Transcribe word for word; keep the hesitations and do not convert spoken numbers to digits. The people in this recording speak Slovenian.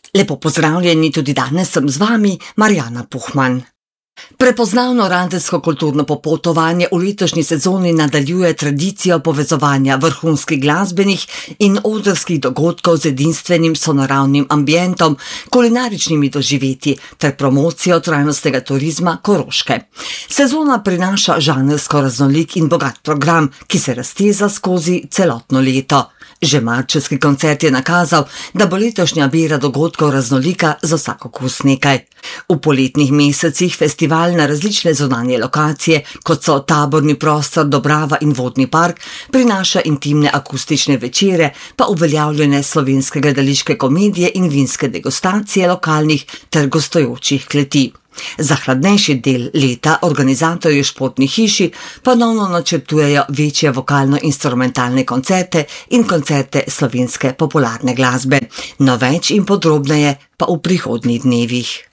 Lepo pozdravljeni, tudi danes sem z vami, Marjana Puhman. Prepoznavno radijsko kulturno popotovanje v letošnji sezoni nadaljuje tradicijo povezovanja vrhunskih glasbenih in odrskih dogodkov z edinstvenim sonaravnim ambientom, kulinaričnimi doživetji ter promocijo trajnostnega turizma Koroške. Sezona prinaša žanrsko raznolik in bogat program, ki se razteza skozi celotno leto. Že marčevski koncert je nakazal, da bo letošnja bera dogodkov raznolika za vsak okus nekaj. V poletnih mesecih festival na različne zunanje lokacije, kot so taborni prostor Dobrava in vodni park, prinaša intimne akustične večere, pa uveljavljene slovenske gledališke komedije in vinske degustacije lokalnih ter gostujočih kleti. Za hladnejši del leta organizatorji v Športni hiši ponovno načrtujejo večje vokalno-instrumentalne koncerte in koncerte slovenske popularne glasbe. No, več in podrobneje pa v prihodnjih dnevih.